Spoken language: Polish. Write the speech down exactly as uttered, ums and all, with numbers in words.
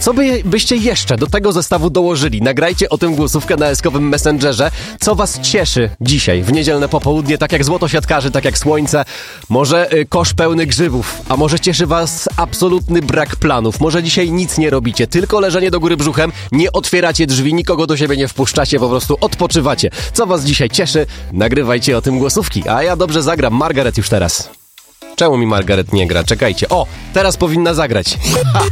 Co by, byście jeszcze do tego zestawu dołożyli? Nagrajcie o tym głosówkę na eskowym Messengerze. Co was cieszy dzisiaj, w niedzielne popołudnie, tak jak złoto siatkarzy, tak jak słońce? Może y, kosz pełny grzybów, a może cieszy was absolutny brak planów? Może dzisiaj nic nie robicie, tylko leżenie do góry brzuchem, nie otwieracie drzwi, nikogo do siebie nie wpuszczacie, po prostu odpoczywacie. Co was dzisiaj cieszy? Nagrywajcie o tym głosówki, a ja dobrze zagram. Margaret już teraz. Czemu mi Margaret nie gra? Czekajcie. O, teraz powinna zagrać. Ha!